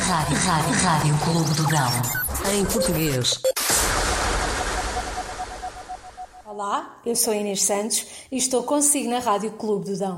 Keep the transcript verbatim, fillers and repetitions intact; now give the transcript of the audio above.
Rádio, Rádio, Rádio Clube do Dão. Em português. Olá, eu sou Inês Santos e estou consigo na Rádio Clube do Dão.